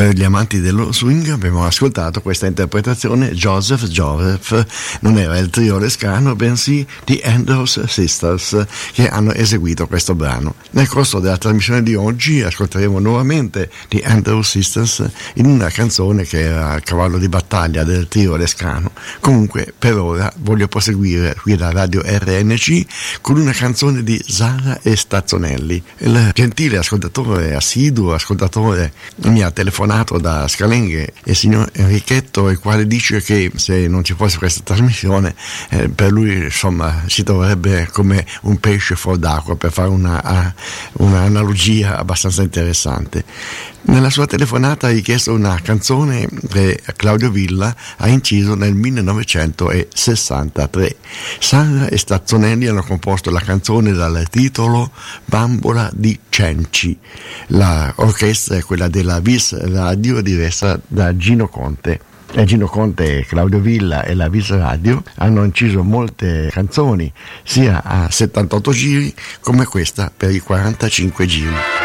Per gli amanti dello swing abbiamo ascoltato questa interpretazione. Joseph non era il trio Lescano, bensì The Andrews Sisters, che hanno eseguito questo brano. Nel corso della trasmissione di oggi ascolteremo nuovamente The Andrews Sisters in una canzone che era il cavallo di battaglia del trio Lescano. Comunque per ora voglio proseguire qui da Radio RNC con una canzone di Sara e Stazzonelli. Il gentile ascoltatore, assiduo ascoltatore, mi ha telefonato da Scalenghe, il signor Enrichetto, il quale dice che se non ci fosse questa trasmissione per lui insomma si troverebbe come un pesce fuor d'acqua, per fare un'analogia abbastanza interessante. Nella sua telefonata ha richiesto una canzone che Claudio Villa ha inciso nel 1963. Sara e Stazzonelli hanno composto la canzone dal titolo Bambola di Cenci. La orchestra è quella della Vis Radio, diretta da Gino Conte. Gino Conte, Claudio Villa e la Vis Radio hanno inciso molte canzoni, sia a 78 giri come questa per i 45 giri.